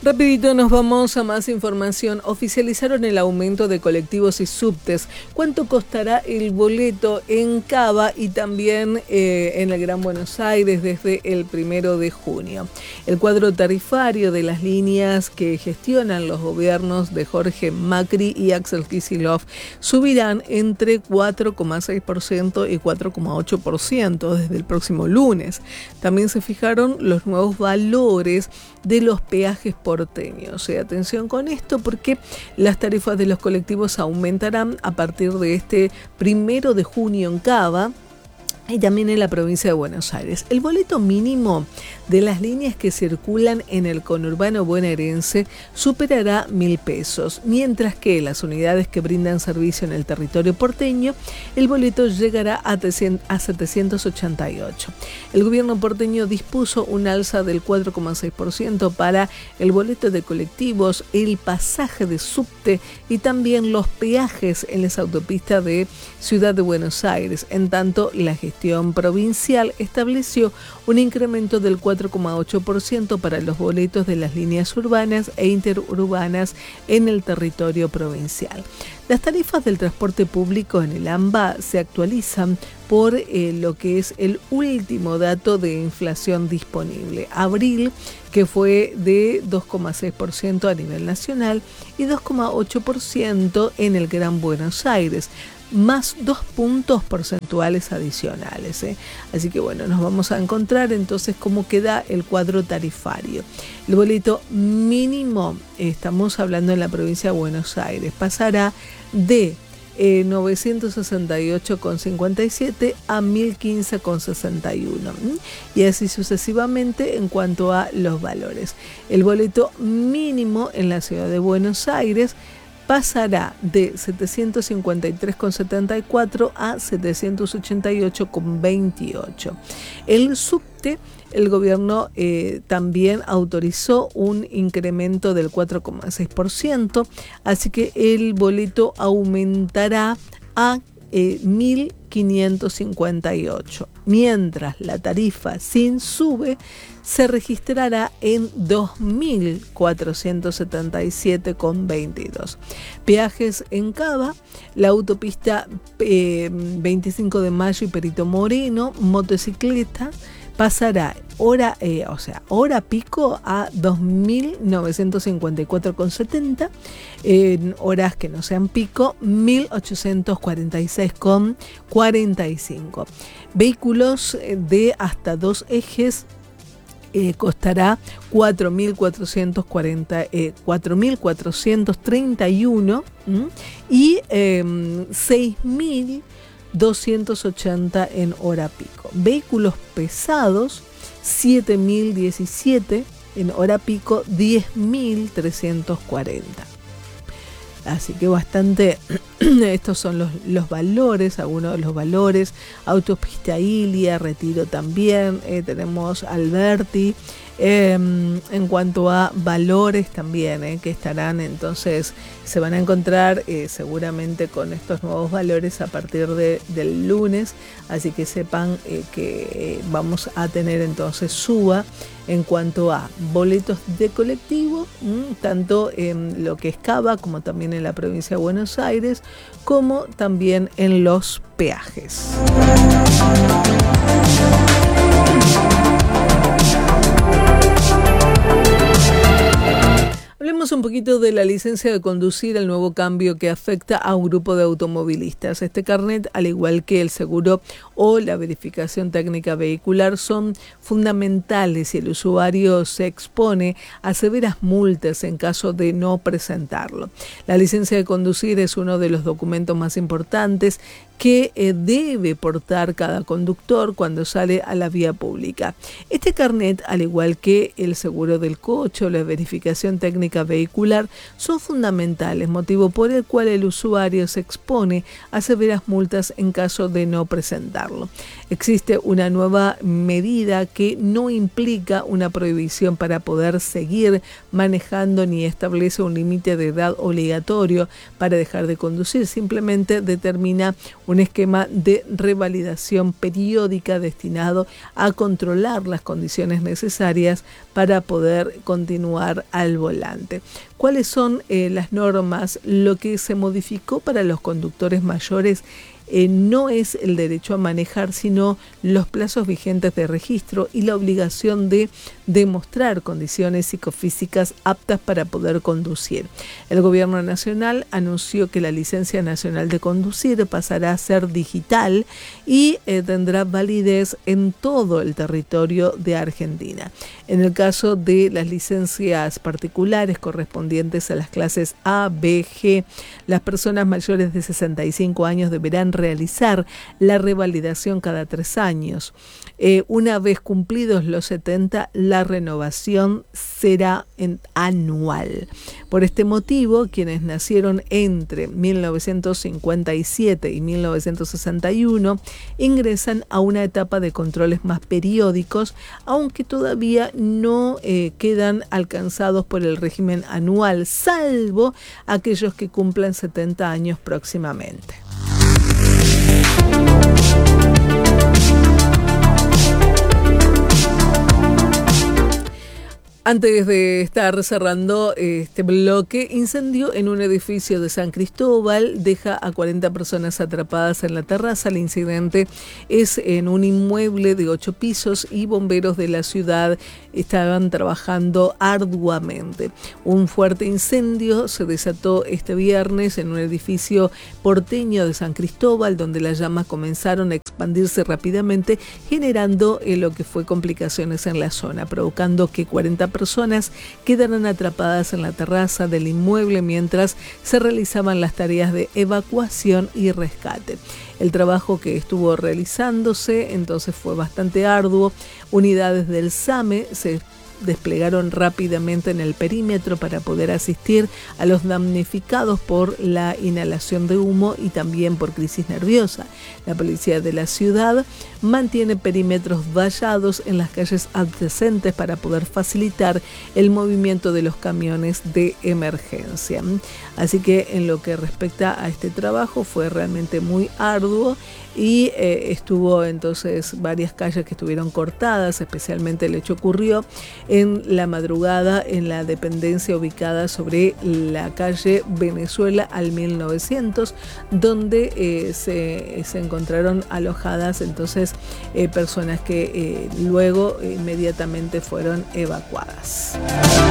Rapidito nos vamos a más información. Oficializaron el aumento de colectivos y subtes. ¿Cuánto costará el boleto en Cava y también en el Gran Buenos Aires desde el 1 de junio? El cuadro tarifario de las líneas que gestionan los gobiernos de Jorge Macri y Axel Kicillof subirán entre 4,6% y 4,8% desde el próximo lunes. También se fijaron los nuevos valores de los peajes porteños. Atención con esto porque las tarifas de los colectivos aumentarán a partir de este 1 de junio en Cava y también en la provincia de Buenos Aires. El boleto mínimo de las líneas que circulan en el conurbano bonaerense superará 1.000 pesos, mientras que las unidades que brindan servicio en el territorio porteño, el boleto llegará a 788. El gobierno porteño dispuso un alza del 4,6% para el boleto de colectivos, el pasaje de subte y también los peajes en las autopistas de Ciudad de Buenos Aires. En tanto, la gestión provincial estableció un incremento del 4,8% para los boletos de las líneas urbanas e interurbanas en el territorio provincial. Las tarifas del transporte público en el AMBA se actualizan por lo que es el último dato de inflación disponible. Abril, que fue de 2,6% a nivel nacional y 2,8% en el Gran Buenos Aires, más 2 puntos porcentuales adicionales. Así que bueno, nos vamos a encontrar entonces cómo queda el cuadro tarifario. El boleto mínimo, estamos hablando en la provincia de Buenos Aires, pasará de 968,57 a 1015,61 y así sucesivamente en cuanto a los valores. El boleto mínimo en la ciudad de Buenos Aires pasará de 753,74 a 788,28. El subte, el gobierno también autorizó un incremento del 4,6%, así que el boleto aumentará a 1.558, mientras la tarifa sin sube se registrará en 2.477,22. Peajes en Cava, la autopista 25 de Mayo y Perito Moreno, motocicleta, pasará hora pico a 2.954,70, en horas que no sean pico 1.846,45. Vehículos de hasta 2 ejes costará 4.431 y 6.280 en hora pico. Vehículos pesados 7.017, en hora pico 10.340. Así que bastante, estos son los valores, algunos de los valores. Autopista Ilia, Retiro también, tenemos Alberti. En cuanto a valores también, que estarán, entonces se van a encontrar seguramente con estos nuevos valores a partir del lunes, así que sepan que vamos a tener entonces suba en cuanto a boletos de colectivo, tanto en lo que es Cava como también en la provincia de Buenos Aires, como también en los peajes. Hablemos un poquito de la licencia de conducir, el nuevo cambio que afecta a un grupo de automovilistas. Este carnet, al igual que el seguro o la verificación técnica vehicular, son fundamentales y el usuario se expone a severas multas en caso de no presentarlo. La licencia de conducir es uno de los documentos más importantes que debe portar cada conductor cuando sale a la vía pública. Este carnet, al igual que el seguro del coche o la verificación técnica vehicular, vehicular son fundamentales, motivo por el cual el usuario se expone a severas multas en caso de no presentarlo. Existe una nueva medida que no implica una prohibición para poder seguir manejando ni establece un límite de edad obligatorio para dejar de conducir, simplemente determina un esquema de revalidación periódica destinado a controlar las condiciones necesarias para poder continuar al volante. ¿Cuáles son las normas? Lo que se modificó para los conductores mayores no es el derecho a manejar, sino los plazos vigentes de registro y la obligación de demostrar condiciones psicofísicas aptas para poder conducir. El Gobierno Nacional anunció que la licencia nacional de conducir pasará a ser digital y tendrá validez en todo el territorio de Argentina. En el caso de las licencias particulares correspondientes a las clases A, B, G, las personas mayores de 65 años deberán realizar la revalidación cada 3 años. Una vez cumplidos los 70, la renovación será anual. Por este motivo, quienes nacieron entre 1957 y 1961 ingresan a una etapa de controles más periódicos, aunque todavía no quedan alcanzados por el régimen anual, salvo aquellos que cumplan 70 años próximamente. Antes de estar cerrando este bloque, incendio en un edificio de San Cristóbal deja a 40 personas atrapadas en la terraza. El incidente es en un inmueble de 8 pisos y bomberos de la ciudad estaban trabajando arduamente. Un fuerte incendio se desató este viernes en un edificio porteño de San Cristóbal, donde las llamas comenzaron a expandirse rápidamente, generando lo que fue complicaciones en la zona, provocando que 40 personas quedaron atrapadas en la terraza del inmueble mientras se realizaban las tareas de evacuación y rescate. El trabajo que estuvo realizándose entonces fue bastante arduo. Unidades del SAME se desplegaron rápidamente en el perímetro para poder asistir a los damnificados por la inhalación de humo y también por crisis nerviosa. La policía de la ciudad mantiene perímetros vallados en las calles adyacentes para poder facilitar el movimiento de los camiones de emergencia. Así que en lo que respecta a este trabajo fue realmente muy arduo y estuvo entonces varias calles que estuvieron cortadas, especialmente el hecho ocurrió en la madrugada en la dependencia ubicada sobre la calle Venezuela al 1900, donde se encontraron alojadas entonces personas que luego inmediatamente fueron evacuadas.